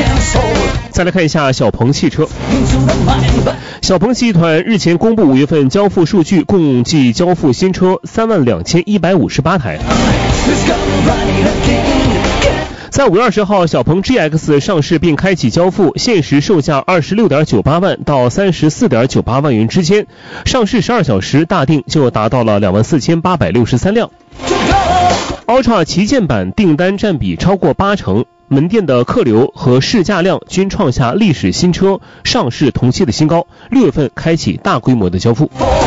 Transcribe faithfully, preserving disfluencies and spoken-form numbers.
再来看一下小鹏汽车。小鹏集团日前公布五月份交付数据，共计交付新车三万两千一百五十八台。在五月二十号，小鹏 G X 上市并开启交付，限时售价二十六点九八万到三十四点九八万元之间，上市十二小时大定就达到了两万四千八百六十三辆。Ultra 旗舰版订单占比超过八成，门店的客流和试驾量均创下历史新车上市同期的新高，六月份开启大规模的交付。